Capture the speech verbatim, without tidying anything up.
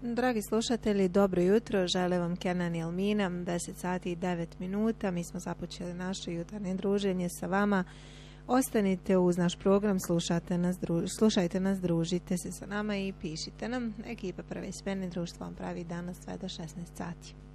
Dragi slušatelji, dobro jutro, žele vam Kenan i Elmina, deset sati i devet minuta, mi smo započeli naše jutarnje druženje sa vama. Ostanite uz naš program, slušajte nas, dru, slušajte nas, družite se sa nama i pišite nam. Ekipa Prve smjene društva vam pravi danas sve do šesnaest sati.